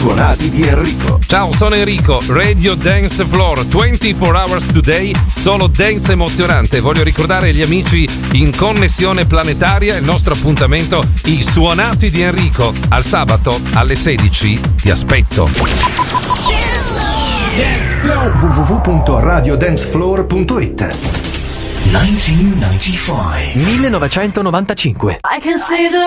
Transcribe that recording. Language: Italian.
suonati di Enrico. Ciao, sono Enrico, Radio Dance Floor, 24 hours today, solo dance emozionante. Voglio ricordare agli amici in connessione planetaria il nostro appuntamento, i suonati di Enrico. Al sabato alle 16 ti aspetto. www.radiodancefloor.it 1995. I can see the